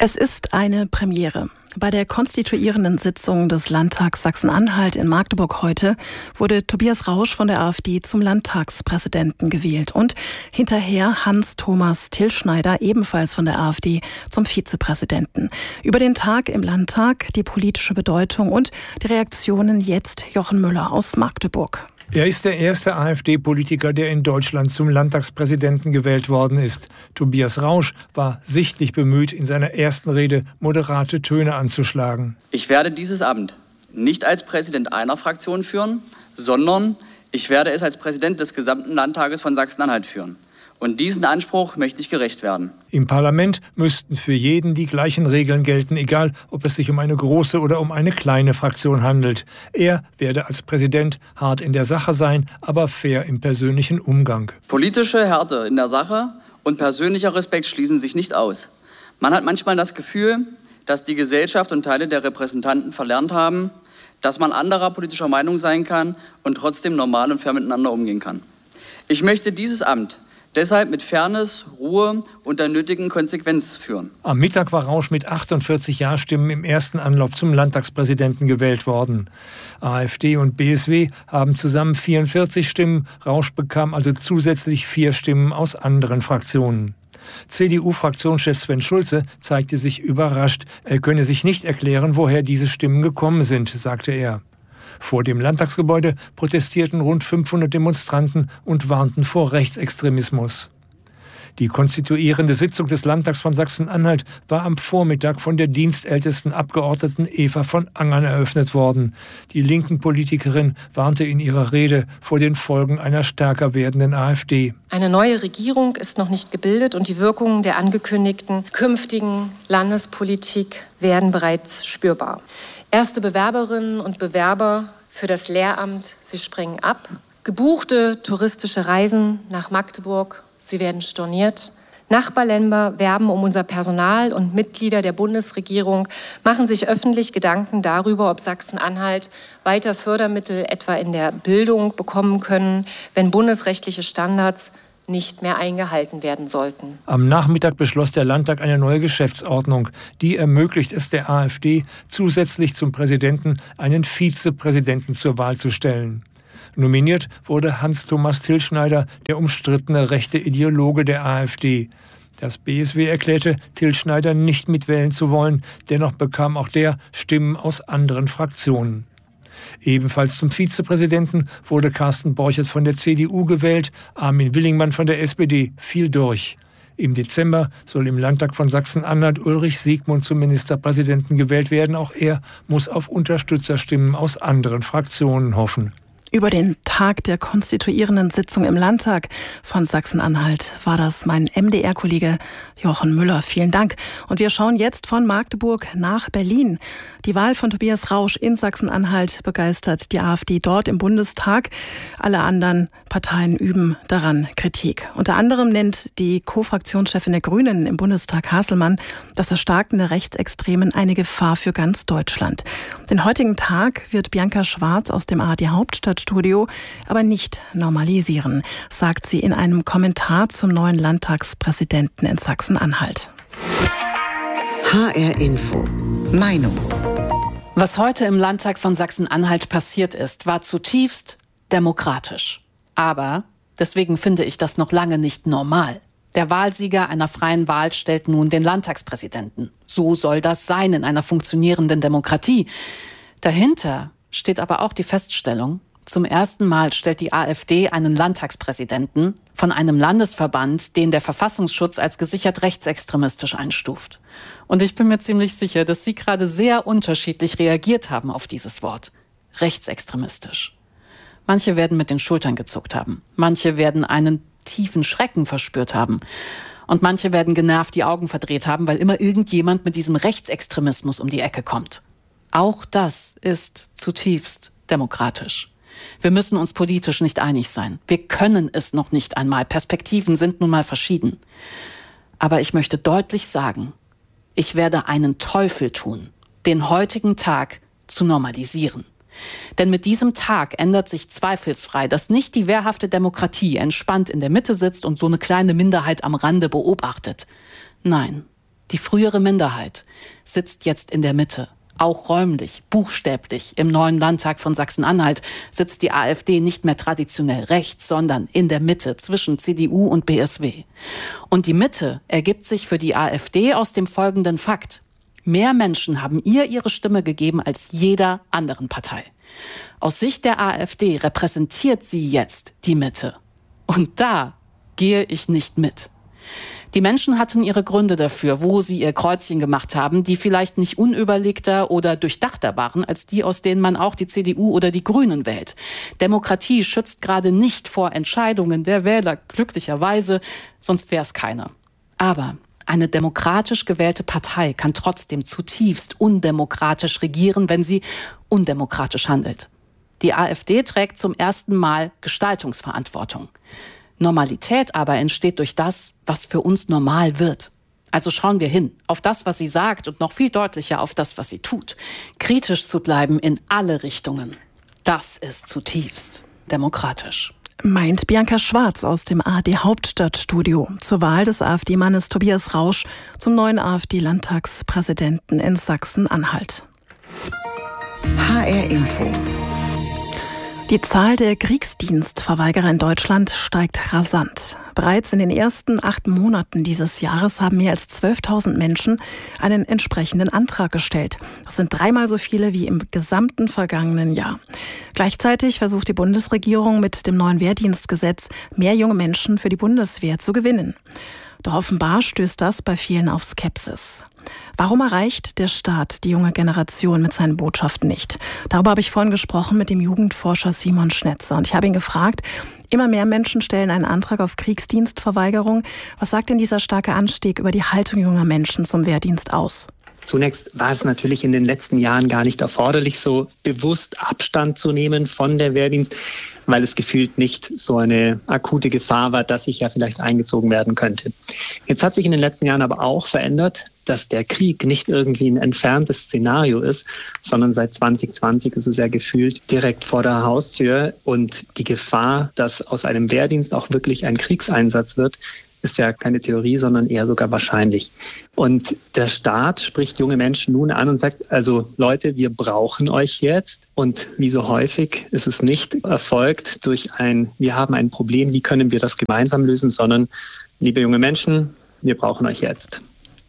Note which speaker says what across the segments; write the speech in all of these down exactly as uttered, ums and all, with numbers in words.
Speaker 1: Es ist eine Premiere. Bei der konstituierenden Sitzung des Landtags Sachsen-Anhalt in Magdeburg heute wurde Tobias Rausch von der AfD zum Landtagspräsidenten gewählt und hinterher Hans-Thomas Tilschneider, ebenfalls von der AfD, zum Vizepräsidenten. Über den Tag im Landtag, die politische Bedeutung und die Reaktionen jetzt Jochen Müller aus Magdeburg.
Speaker 2: Er ist der erste AfD-Politiker, der in Deutschland zum Landtagspräsidenten gewählt worden ist. Tobias Rausch war sichtlich bemüht, in seiner ersten Rede moderate Töne anzuschlagen.
Speaker 3: Ich werde dieses Amt nicht als Präsident einer Fraktion führen, sondern ich werde es als Präsident des gesamten Landtages von Sachsen-Anhalt führen. Und diesen Anspruch möchte ich gerecht werden.
Speaker 2: Im Parlament müssten für jeden die gleichen Regeln gelten, egal ob es sich um eine große oder um eine kleine Fraktion handelt. Er werde als Präsident hart in der Sache sein, aber fair im persönlichen Umgang.
Speaker 3: Politische Härte in der Sache und persönlicher Respekt schließen sich nicht aus. Man hat manchmal das Gefühl, dass die Gesellschaft und Teile der Repräsentanten verlernt haben, dass man anderer politischer Meinung sein kann und trotzdem normal und fair miteinander umgehen kann. Ich möchte dieses Amt deshalb mit Fairness, Ruhe und der nötigen Konsequenz führen.
Speaker 2: Am Mittag war Rausch mit achtundvierzig Ja-Stimmen im ersten Anlauf zum Landtagspräsidenten gewählt worden. AfD und B S W haben zusammen vierundvierzig Stimmen. Rausch bekam also zusätzlich vier Stimmen aus anderen Fraktionen. C D U-Fraktionschef Sven Schulze zeigte sich überrascht. Er könne sich nicht erklären, woher diese Stimmen gekommen sind, sagte er. Vor dem Landtagsgebäude protestierten rund fünfhundert Demonstranten und warnten vor Rechtsextremismus. Die konstituierende Sitzung des Landtags von Sachsen-Anhalt war am Vormittag von der dienstältesten Abgeordneten Eva von Angern eröffnet worden. Die linken Politikerin warnte in ihrer Rede vor den Folgen einer stärker werdenden AfD.
Speaker 4: Eine neue Regierung ist noch nicht gebildet und die Wirkungen der angekündigten künftigen Landespolitik werden bereits spürbar. Erste Bewerberinnen und Bewerber für das Lehramt, sie springen ab. Gebuchte touristische Reisen nach Magdeburg, sie werden storniert. Nachbarländer werben um unser Personal und Mitglieder der Bundesregierung machen sich öffentlich Gedanken darüber, ob Sachsen-Anhalt weiter Fördermittel etwa in der Bildung bekommen können, wenn bundesrechtliche Standards nicht mehr eingehalten werden sollten.
Speaker 2: Am Nachmittag beschloss der Landtag eine neue Geschäftsordnung. Die ermöglicht es der AfD, zusätzlich zum Präsidenten einen Vizepräsidenten zur Wahl zu stellen. Nominiert wurde Hans-Thomas Tilschneider, der umstrittene rechte Ideologe der AfD. Das B S W erklärte, Tilschneider nicht mitwählen zu wollen. Dennoch bekam auch der Stimmen aus anderen Fraktionen. Ebenfalls zum Vizepräsidenten wurde Carsten Borchert von der C D U gewählt, Armin Willingmann von der S P D fiel durch. Im Dezember soll im Landtag von Sachsen-Anhalt Ulrich Siegmund zum Ministerpräsidenten gewählt werden. Auch er muss auf Unterstützerstimmen aus anderen Fraktionen hoffen.
Speaker 1: Über den Tag der konstituierenden Sitzung im Landtag von Sachsen-Anhalt war das mein M D R-Kollege Jochen Müller. Vielen Dank. Und wir schauen jetzt von Magdeburg nach Berlin. Die Wahl von Tobias Rausch in Sachsen-Anhalt begeistert die AfD dort im Bundestag. Alle anderen Parteien üben daran Kritik. Unter anderem nennt die Co-Fraktionschefin der Grünen im Bundestag, Hasselmann, das Erstarken der Rechtsextremen eine Gefahr für ganz Deutschland. Den heutigen Tag wird Bianca Schwarz aus dem A R D-Hauptstadtstudio aber nicht normalisieren, sagt sie in einem Kommentar zum neuen Landtagspräsidenten in Sachsen-Anhalt.
Speaker 5: H R Info. Meinung.
Speaker 6: Was heute im Landtag von Sachsen-Anhalt passiert ist, war zutiefst demokratisch. Aber deswegen finde ich das noch lange nicht normal. Der Wahlsieger einer freien Wahl stellt nun den Landtagspräsidenten. So soll das sein in einer funktionierenden Demokratie. Dahinter steht aber auch die Feststellung, zum ersten Mal stellt die AfD einen Landtagspräsidenten von einem Landesverband, den der Verfassungsschutz als gesichert rechtsextremistisch einstuft. Und ich bin mir ziemlich sicher, dass Sie gerade sehr unterschiedlich reagiert haben auf dieses Wort. Rechtsextremistisch. Manche werden mit den Schultern gezuckt haben. Manche werden einen tiefen Schrecken verspürt haben. Und manche werden genervt die Augen verdreht haben, weil immer irgendjemand mit diesem Rechtsextremismus um die Ecke kommt. Auch das ist zutiefst demokratisch. Wir müssen uns politisch nicht einig sein. Wir können es noch nicht einmal. Perspektiven sind nun mal verschieden. Aber ich möchte deutlich sagen, ich werde einen Teufel tun, den heutigen Tag zu normalisieren. Denn mit diesem Tag ändert sich zweifelsfrei, dass nicht die wehrhafte Demokratie entspannt in der Mitte sitzt und so eine kleine Minderheit am Rande beobachtet. Nein, Die frühere Minderheit sitzt jetzt in der Mitte. Auch räumlich, buchstäblich. Im neuen Landtag von Sachsen-Anhalt sitzt die AfD nicht mehr traditionell rechts, sondern in der Mitte zwischen C D U und B S W. Und die Mitte ergibt sich für die AfD aus dem folgenden Fakt. Mehr Menschen haben ihr ihre Stimme gegeben als jeder anderen Partei. Aus Sicht der AfD repräsentiert sie jetzt die Mitte. Und da gehe ich nicht mit. Die Menschen hatten ihre Gründe dafür, wo sie ihr Kreuzchen gemacht haben, die vielleicht nicht unüberlegter oder durchdachter waren, als die, aus denen man auch die C D U oder die Grünen wählt. Demokratie schützt gerade nicht vor Entscheidungen der Wähler, glücklicherweise, sonst wäre es keine. Aber eine demokratisch gewählte Partei kann trotzdem zutiefst undemokratisch regieren, wenn sie undemokratisch handelt. Die AfD trägt zum ersten Mal Gestaltungsverantwortung. Normalität aber entsteht durch das, was für uns normal wird. Also schauen wir hin auf das, was sie sagt und noch viel deutlicher auf das, was sie tut. Kritisch zu bleiben in alle Richtungen, das ist zutiefst demokratisch.
Speaker 1: Meint Bianca Schwarz aus dem A R D-Hauptstadtstudio zur Wahl des AfD-Mannes Tobias Rausch zum neuen AfD-Landtagspräsidenten in Sachsen-Anhalt.
Speaker 5: H R Info.
Speaker 1: Die Zahl der Kriegsdienstverweigerer in Deutschland steigt rasant. Bereits in den ersten acht Monaten dieses Jahres haben mehr als zwölftausend Menschen einen entsprechenden Antrag gestellt. Das sind dreimal so viele wie im gesamten vergangenen Jahr. Gleichzeitig versucht die Bundesregierung mit dem neuen Wehrdienstgesetz mehr junge Menschen für die Bundeswehr zu gewinnen. Doch offenbar stößt das bei vielen auf Skepsis. Warum erreicht der Staat die junge Generation mit seinen Botschaften nicht? Darüber habe ich vorhin gesprochen mit dem Jugendforscher Simon Schnetzer. Und ich habe ihn gefragt, immer mehr Menschen stellen einen Antrag auf Kriegsdienstverweigerung. Was sagt denn dieser starke Anstieg über die Haltung junger Menschen zum Wehrdienst aus?
Speaker 7: Zunächst war es natürlich in den letzten Jahren gar nicht erforderlich, so bewusst Abstand zu nehmen von der Wehrdienst, weil es gefühlt nicht so eine akute Gefahr war, dass ich ja vielleicht eingezogen werden könnte. Jetzt hat sich in den letzten Jahren aber auch verändert, dass der Krieg nicht irgendwie ein entferntes Szenario ist, sondern seit zwanzig zwanzig ist es ja gefühlt direkt vor der Haustür. Und die Gefahr, dass aus einem Wehrdienst auch wirklich ein Kriegseinsatz wird, ist ja keine Theorie, sondern eher sogar wahrscheinlich. Und der Staat spricht junge Menschen nun an und sagt, also Leute, wir brauchen euch jetzt. Und wie so häufig ist es nicht erfolgt durch ein, wir haben ein Problem, wie können wir das gemeinsam lösen, sondern, liebe junge Menschen, wir brauchen euch jetzt.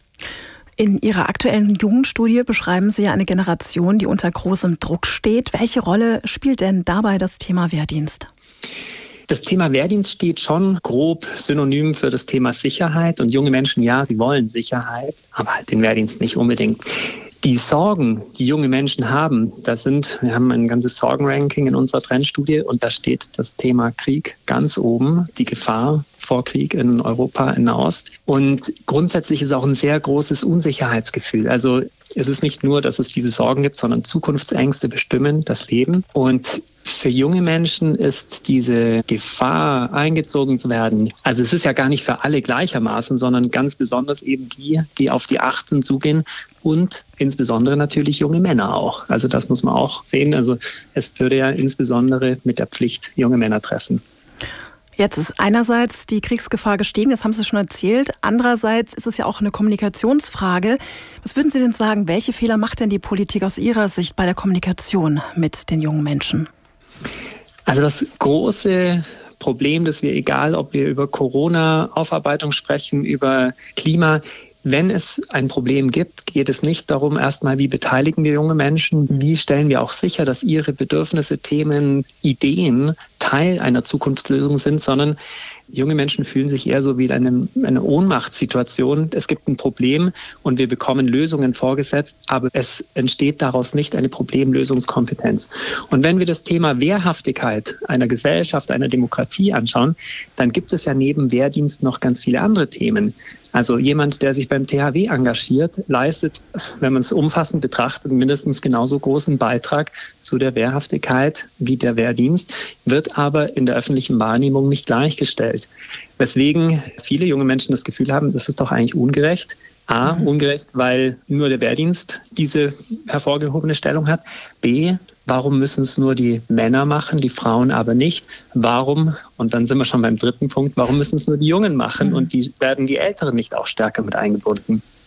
Speaker 1: In Ihrer aktuellen Jugendstudie beschreiben Sie ja eine Generation, die unter großem Druck steht. Welche Rolle spielt denn dabei das Thema Wehrdienst?
Speaker 7: Das Thema Wehrdienst steht schon grob synonym für das Thema Sicherheit. Und junge Menschen, ja, sie wollen Sicherheit, aber halt den Wehrdienst nicht unbedingt. Die Sorgen, die junge Menschen haben, das sind, wir haben ein ganzes Sorgenranking in unserer Trendstudie und da steht das Thema Krieg ganz oben, die Gefahr vor Krieg in Europa, in Nahost. Und grundsätzlich ist auch ein sehr großes Unsicherheitsgefühl. Also es ist nicht nur, dass es diese Sorgen gibt, sondern Zukunftsängste bestimmen das Leben. Und für junge Menschen ist diese Gefahr, eingezogen zu werden, also es ist ja gar nicht für alle gleichermaßen, sondern ganz besonders eben die, die auf die achtzehn zugehen und insbesondere natürlich junge Männer auch. Also das muss man auch sehen. Also es würde ja insbesondere mit der Pflicht junge Männer treffen.
Speaker 1: Jetzt ist einerseits die Kriegsgefahr gestiegen, das haben Sie schon erzählt. Andererseits ist es ja auch eine Kommunikationsfrage. Was würden Sie denn sagen, welche Fehler macht denn die Politik aus Ihrer Sicht bei der Kommunikation mit den jungen Menschen?
Speaker 7: Also das große Problem, dass wir, egal ob wir über Corona-Aufarbeitung sprechen, über Klima, wenn es ein Problem gibt, geht es nicht darum, erstmal, wie beteiligen wir junge Menschen, wie stellen wir auch sicher, dass ihre Bedürfnisse, Themen, Ideen Teil einer Zukunftslösung sind, sondern junge Menschen fühlen sich eher so wie in eine, eine Ohnmachtssituation. Es gibt ein Problem und wir bekommen Lösungen vorgesetzt, aber es entsteht daraus nicht eine Problemlösungskompetenz. Und wenn wir das Thema Wehrhaftigkeit einer Gesellschaft, einer Demokratie anschauen, dann gibt es ja neben Wehrdienst noch ganz viele andere Themen. Also jemand, der sich beim T H W engagiert, leistet, wenn man es umfassend betrachtet, mindestens genauso großen Beitrag zu der Wehrhaftigkeit wie der Wehrdienst, wird aber in der öffentlichen Wahrnehmung nicht gleichgestellt. Weswegen viele junge Menschen das Gefühl haben, das ist doch eigentlich ungerecht. A, ungerecht, weil nur der Wehrdienst diese hervorgehobene Stellung hat. B, warum müssen es nur die Männer machen, die Frauen aber nicht? Warum, und dann sind wir schon beim dritten Punkt, warum müssen es nur die Jungen machen und die werden die Älteren nicht auch stärker mit eingebunden?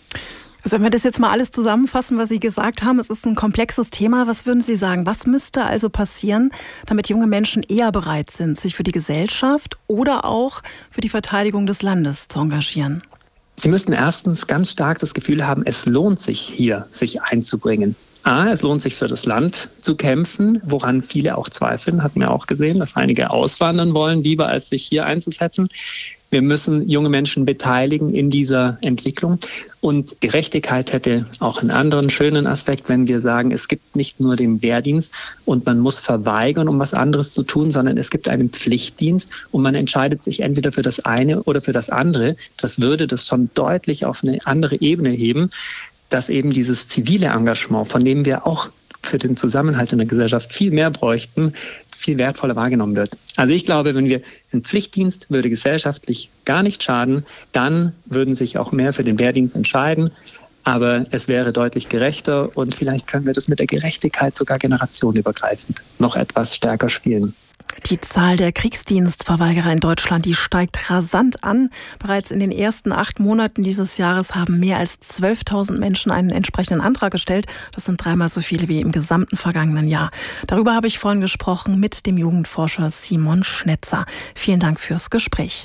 Speaker 1: Also wenn wir das jetzt mal alles zusammenfassen, was Sie gesagt haben, es ist ein komplexes Thema. Was würden Sie sagen? Was müsste also passieren, damit junge Menschen eher bereit sind, sich für die Gesellschaft oder auch für die Verteidigung des Landes zu engagieren?
Speaker 7: Sie müssten erstens ganz stark das Gefühl haben, es lohnt sich hier, sich einzubringen. A, es lohnt sich für das Land zu kämpfen, woran viele auch zweifeln, hatten wir auch gesehen, dass einige auswandern wollen, lieber als sich hier einzusetzen. Wir müssen junge Menschen beteiligen in dieser Entwicklung. Und Gerechtigkeit hätte auch einen anderen schönen Aspekt, wenn wir sagen, es gibt nicht nur den Wehrdienst und man muss verweigern, um was anderes zu tun, sondern es gibt einen Pflichtdienst und man entscheidet sich entweder für das eine oder für das andere. Das würde das schon deutlich auf eine andere Ebene heben, dass eben dieses zivile Engagement, von dem wir auch für den Zusammenhalt in der Gesellschaft viel mehr bräuchten, viel wertvoller wahrgenommen wird. Also ich glaube, wenn wir einen Pflichtdienst würde gesellschaftlich gar nicht schaden, dann würden sich auch mehr für den Wehrdienst entscheiden. Aber es wäre deutlich gerechter und vielleicht können wir das mit der Gerechtigkeit sogar generationenübergreifend noch etwas stärker spielen.
Speaker 1: Die Zahl der Kriegsdienstverweigerer in Deutschland, die steigt rasant an. Bereits in den ersten acht Monaten dieses Jahres haben mehr als zwölftausend Menschen einen entsprechenden Antrag gestellt. Das sind dreimal so viele wie im gesamten vergangenen Jahr. Darüber habe ich vorhin gesprochen mit dem Jugendforscher Simon Schnetzer. Vielen Dank fürs Gespräch.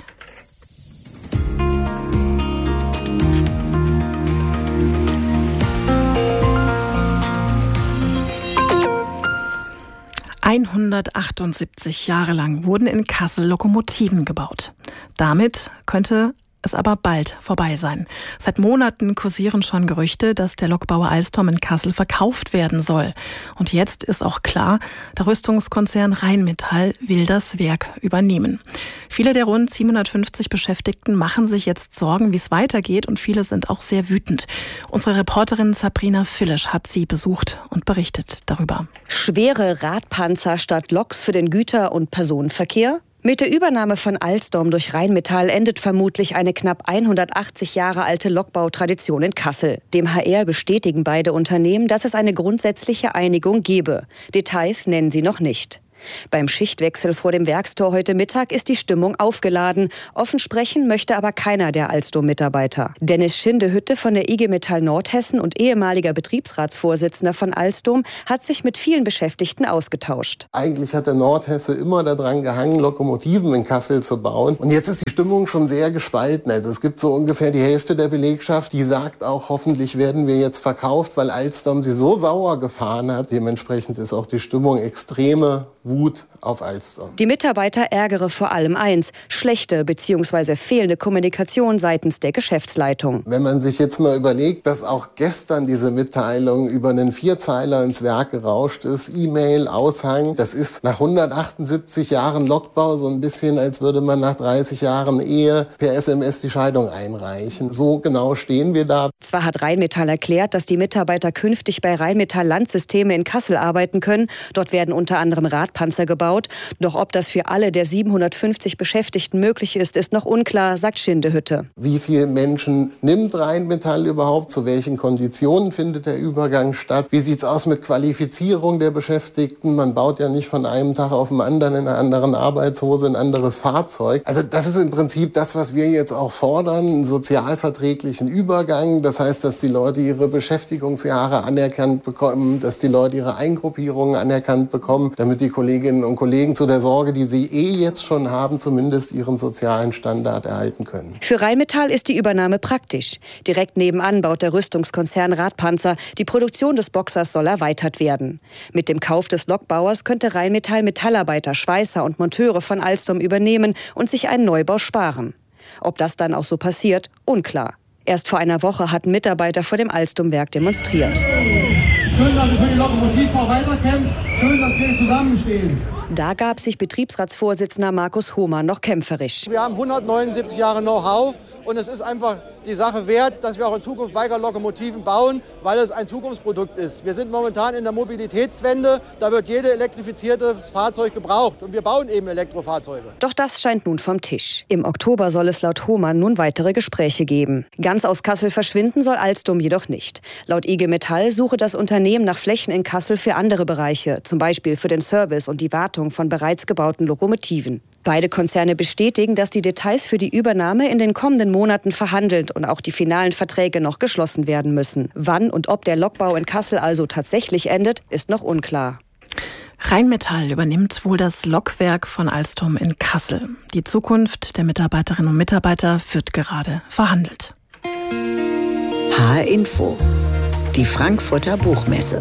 Speaker 1: hundertachtundsiebzig Jahre lang wurden in Kassel Lokomotiven gebaut. Damit könnte es aber bald vorbei sein. Seit Monaten kursieren schon Gerüchte, dass der Lokbauer Alstom in Kassel verkauft werden soll. Und jetzt ist auch klar, der Rüstungskonzern Rheinmetall will das Werk übernehmen. Viele der rund siebenhundertfünfzig Beschäftigten machen sich jetzt Sorgen, wie es weitergeht, und viele sind auch sehr wütend. Unsere Reporterin Sabrina Fillisch hat sie besucht und berichtet darüber.
Speaker 8: Schwere Radpanzer statt Loks für den Güter- und Personenverkehr? Mit der Übernahme von Alstom durch Rheinmetall endet vermutlich eine knapp hundertachtzig Jahre alte Lokbautradition in Kassel. Dem H R bestätigen beide Unternehmen, dass es eine grundsätzliche Einigung gebe. Details nennen sie noch nicht. Beim Schichtwechsel vor dem Werkstor heute Mittag ist die Stimmung aufgeladen. Offen sprechen möchte aber keiner der Alstom-Mitarbeiter. Dennis Schindehütte von der I G Metall Nordhessen und ehemaliger Betriebsratsvorsitzender von Alstom hat sich mit vielen Beschäftigten ausgetauscht.
Speaker 9: Eigentlich hat der Nordhesse immer daran gehangen, Lokomotiven in Kassel zu bauen. Und jetzt ist die Stimmung schon sehr gespalten. Also es gibt so ungefähr die Hälfte der Belegschaft, die sagt auch, hoffentlich werden wir jetzt verkauft, weil Alstom sie so sauer gefahren hat. Dementsprechend ist auch die Stimmung extreme Wut auf Alstom.
Speaker 8: Die Mitarbeiter ärgere vor allem eins: schlechte bzw. fehlende Kommunikation seitens der Geschäftsleitung.
Speaker 9: Wenn man sich jetzt mal überlegt, dass auch gestern diese Mitteilung über einen Vierzeiler ins Werk gerauscht ist, E-Mail, Aushang, das ist nach hundertachtundsiebzig Jahren Lokbau so ein bisschen, als würde man nach dreißig Jahren Ehe per S M S die Scheidung einreichen. So genau stehen wir da.
Speaker 8: Zwar hat Rheinmetall erklärt, dass die Mitarbeiter künftig bei Rheinmetall Landsysteme in Kassel arbeiten können. Dort werden unter anderem Radpanzer gebaut. Doch ob das für alle der siebenhundertfünfzig Beschäftigten möglich ist, ist noch unklar, sagt Schindehütte.
Speaker 9: Wie viele Menschen nimmt Rheinmetall überhaupt? Zu welchen Konditionen findet der Übergang statt? Wie sieht es aus mit Qualifizierung der Beschäftigten? Man baut ja nicht von einem Tag auf den anderen in einer anderen Arbeitshose ein anderes Fahrzeug. Also das ist im Prinzip das, was wir jetzt auch fordern, einen sozialverträglichen Übergang. Das heißt, dass die Leute ihre Beschäftigungsjahre anerkannt bekommen, dass die Leute ihre Eingruppierungen anerkannt bekommen, damit die Kolleginnen und Kollegen zu der Sorge, die sie eh jetzt schon haben, zumindest ihren sozialen Standard erhalten können.
Speaker 8: Für Rheinmetall ist die Übernahme praktisch. Direkt nebenan baut der Rüstungskonzern Radpanzer. Die Produktion des Boxers soll erweitert werden. Mit dem Kauf des Lokbauers könnte Rheinmetall Metallarbeiter, Schweißer und Monteure von Alstom übernehmen und sich einen Neubau sparen. Ob das dann auch so passiert, unklar. Erst vor einer Woche hatten Mitarbeiter vor dem Alstom-Werk demonstriert.
Speaker 10: Schön, dass ihr für die Lokomotivbau weiterkämpft. Schön, dass wir zusammenstehen.
Speaker 8: Da gab sich Betriebsratsvorsitzender Markus Hohmann noch kämpferisch.
Speaker 10: Wir haben hundertneunundsiebzig Jahre Know-how und es ist einfach die Sache wert, dass wir auch in Zukunft weiter Lokomotiven bauen, weil es ein Zukunftsprodukt ist. Wir sind momentan in der Mobilitätswende, da wird jedes elektrifizierte Fahrzeug gebraucht und wir bauen eben Elektrofahrzeuge.
Speaker 8: Doch das scheint nun vom Tisch. Im Oktober soll es laut Hohmann nun weitere Gespräche geben. Ganz aus Kassel verschwinden soll Alstom jedoch nicht. Laut I G Metall suche das Unternehmen nach Flächen in Kassel für andere Bereiche, zum Beispiel für den Service und die Wartung von bereits gebauten Lokomotiven. Beide Konzerne bestätigen, dass die Details für die Übernahme in den kommenden Monaten verhandelt und auch die finalen Verträge noch geschlossen werden müssen. Wann und ob der Lokbau in Kassel also tatsächlich endet, ist noch unklar.
Speaker 1: Rheinmetall übernimmt wohl das Lokwerk von Alstom in Kassel. Die Zukunft der Mitarbeiterinnen und Mitarbeiter wird gerade verhandelt.
Speaker 5: H R Info, die Frankfurter Buchmesse.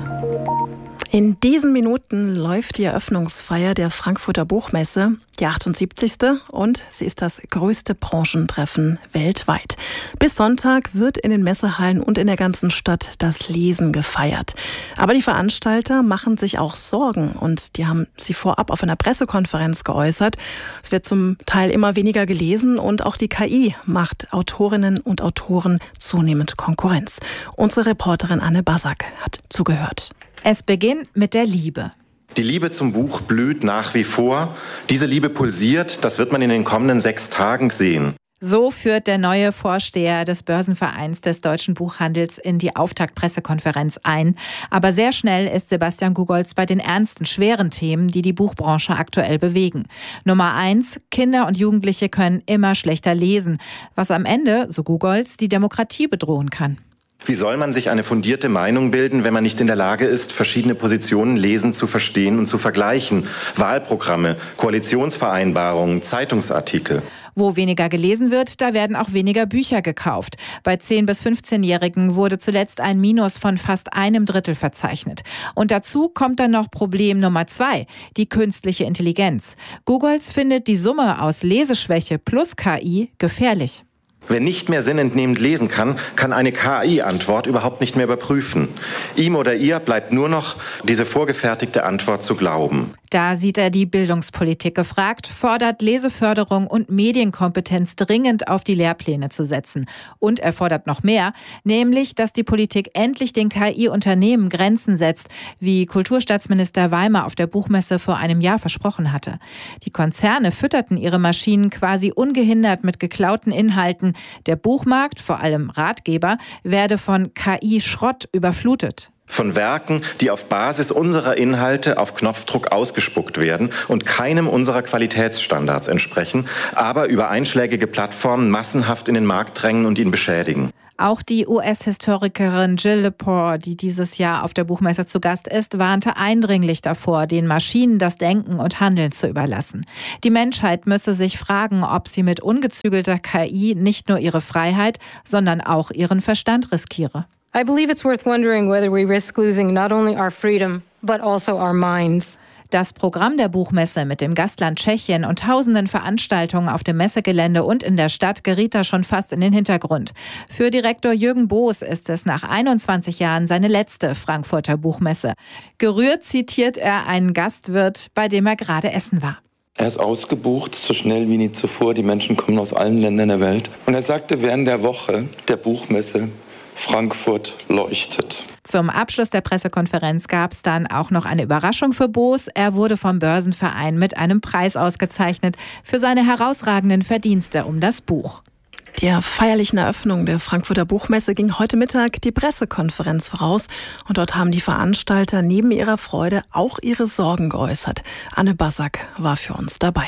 Speaker 1: In diesen Minuten läuft die Eröffnungsfeier der Frankfurter Buchmesse, die achtundsiebzigste und sie ist das größte Branchentreffen weltweit. Bis Sonntag wird in den Messehallen und in der ganzen Stadt das Lesen gefeiert. Aber die Veranstalter machen sich auch Sorgen und die haben sie vorab auf einer Pressekonferenz geäußert. Es wird zum Teil immer weniger gelesen und auch die K I macht Autorinnen und Autoren zunehmend Konkurrenz. Unsere Reporterin Anne Basak hat zugehört.
Speaker 11: Es beginnt mit der Liebe.
Speaker 12: Die Liebe zum Buch blüht nach wie vor. Diese Liebe pulsiert, das wird man in den kommenden sechs Tagen sehen.
Speaker 11: So führt der neue Vorsteher des Börsenvereins des deutschen Buchhandels in die Auftaktpressekonferenz ein. Aber sehr schnell ist Sebastian Gugolz bei den ernsten, schweren Themen, die die Buchbranche aktuell bewegen. Nummer eins, Kinder und Jugendliche können immer schlechter lesen, was am Ende, so Gugolz, die Demokratie bedrohen kann.
Speaker 12: Wie soll man sich eine fundierte Meinung bilden, wenn man nicht in der Lage ist, verschiedene Positionen lesen, zu verstehen und zu vergleichen? Wahlprogramme, Koalitionsvereinbarungen, Zeitungsartikel.
Speaker 11: Wo weniger gelesen wird, da werden auch weniger Bücher gekauft. Bei zehn- bis fünfzehnjährigen wurde zuletzt ein Minus von fast einem Drittel verzeichnet. Und dazu kommt dann noch Problem Nummer zwei, die künstliche Intelligenz. Gugolz findet die Summe aus Leseschwäche plus K I gefährlich.
Speaker 12: Wer nicht mehr sinnentnehmend lesen kann, kann eine K I-Antwort überhaupt nicht mehr überprüfen. Ihm oder ihr bleibt nur noch, diese vorgefertigte Antwort zu glauben.
Speaker 11: Da sieht er die Bildungspolitik gefragt, fordert Leseförderung und Medienkompetenz dringend auf die Lehrpläne zu setzen. Und er fordert noch mehr, nämlich, dass die Politik endlich den K I-Unternehmen Grenzen setzt, wie Kulturstaatsminister Weimer auf der Buchmesse vor einem Jahr versprochen hatte. Die Konzerne fütterten ihre Maschinen quasi ungehindert mit geklauten Inhalten. Der Buchmarkt, vor allem Ratgeber, werde von K I-Schrott überflutet.
Speaker 12: Von Werken, die auf Basis unserer Inhalte auf Knopfdruck ausgespuckt werden und keinem unserer Qualitätsstandards entsprechen, aber über einschlägige Plattformen massenhaft in den Markt drängen und ihn beschädigen.
Speaker 11: Auch die U S-Historikerin Jill Lepore, die dieses Jahr auf der Buchmesse zu Gast ist, warnte eindringlich davor, den Maschinen das Denken und Handeln zu überlassen. Die Menschheit müsse sich fragen, ob sie mit ungezügelter K I nicht nur ihre Freiheit, sondern auch ihren Verstand riskiere.
Speaker 13: I believe it's worth wondering whether we risk losing not only our freedom, but also our minds.
Speaker 11: Das Programm der Buchmesse mit dem Gastland Tschechien und tausenden Veranstaltungen auf dem Messegelände und in der Stadt geriet da schon fast in den Hintergrund. Für Direktor Jürgen Boos ist es nach einundzwanzig Jahren seine letzte Frankfurter Buchmesse. Gerührt zitiert er einen Gastwirt, bei dem er gerade essen war.
Speaker 14: Er ist ausgebucht, so schnell wie nie zuvor. Die Menschen kommen aus allen Ländern der Welt. Und er sagte während der Woche der Buchmesse, Frankfurt leuchtet.
Speaker 11: Zum Abschluss der Pressekonferenz gab es dann auch noch eine Überraschung für Boos. Er wurde vom Börsenverein mit einem Preis ausgezeichnet für seine herausragenden Verdienste um das Buch.
Speaker 1: Der feierlichen Eröffnung der Frankfurter Buchmesse ging heute Mittag die Pressekonferenz voraus. Und dort haben die Veranstalter neben ihrer Freude auch ihre Sorgen geäußert. Anne Basak war für uns dabei.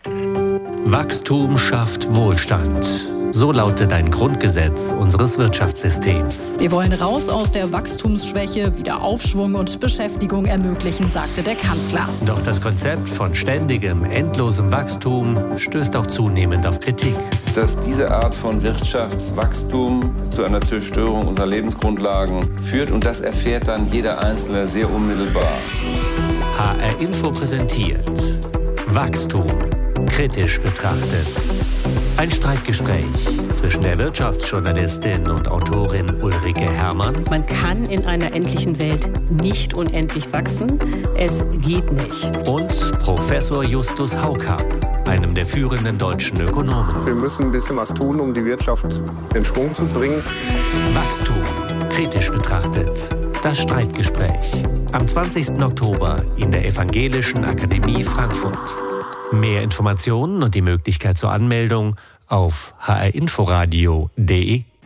Speaker 15: Wachstum schafft Wohlstand. So lautet ein Grundgesetz unseres Wirtschaftssystems.
Speaker 16: Wir wollen raus aus der Wachstumsschwäche, wieder Aufschwung und Beschäftigung ermöglichen, sagte der Kanzler.
Speaker 15: Doch das Konzept von ständigem, endlosem Wachstum stößt auch zunehmend auf Kritik.
Speaker 17: Dass diese Art von Wirtschaftswachstum zu einer Zerstörung unserer Lebensgrundlagen führt und das erfährt dann jeder Einzelne sehr unmittelbar.
Speaker 15: H R Info präsentiert Wachstum kritisch betrachtet. Ein Streitgespräch zwischen der Wirtschaftsjournalistin und Autorin Ulrike Herrmann.
Speaker 18: Man kann in einer endlichen Welt nicht unendlich wachsen. Es geht nicht.
Speaker 15: Und Professor Justus Haukapp, einem der führenden deutschen Ökonomen.
Speaker 19: Wir müssen ein bisschen was tun, um die Wirtschaft in Schwung zu bringen.
Speaker 15: Wachstum kritisch betrachtet. Das Streitgespräch. Am zwanzigsten Oktober in der Evangelischen Akademie Frankfurt. Mehr Informationen und die Möglichkeit zur Anmeldung auf h r inforadio punkt d e.